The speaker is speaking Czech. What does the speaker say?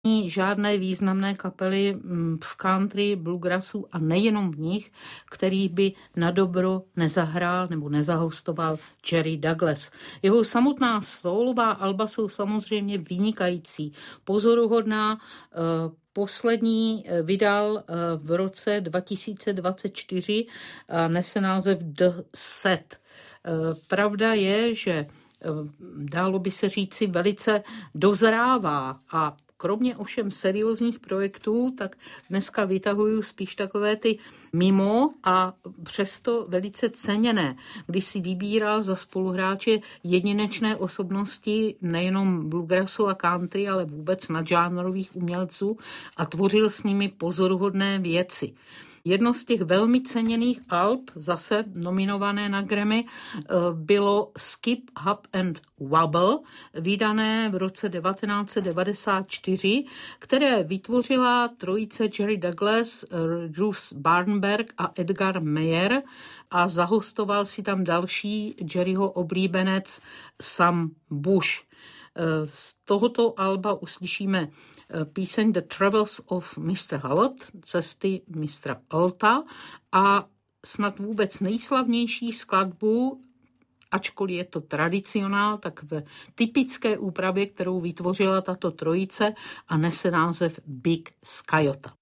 žádné významné kapely v country, bluegrassu a nejenom v nich, který by na dobro nezahrál nebo nezahostoval Jerry Douglas. Jeho samotná sólová alba jsou samozřejmě vynikající, pozoruhodná. Poslední vydal v roce 2024 a nese název The Set. Pravda je, že dálo by se říci velice dozrává a kromě ovšem seriózních projektů, tak dneska vytahuju spíš takové ty mimo a přesto velice ceněné, když si vybíral za spoluhráče jedinečné osobnosti nejenom bluegrassu a country, ale vůbec nadžánrových umělců a tvořil s nimi pozoruhodné věci. Jedno z těch velmi ceněných alb, zase nominované na Grammy, bylo Skip, Hop and Wobble, vydané v roce 1994, které vytvořila trojice Jerry Douglas, Ruth Barnberg a Edgar Meyer a zahostoval si tam další Jerryho oblíbenec Sam Bush. Z tohoto alba uslyšíme píseň The Travels of Mr. Hallett, cesty mistra Alta a snad vůbec nejslavnější skladbu, ačkoliv je to tradicionál, tak v typické úpravě, kterou vytvořila tato trojice a nese název Big Skyota.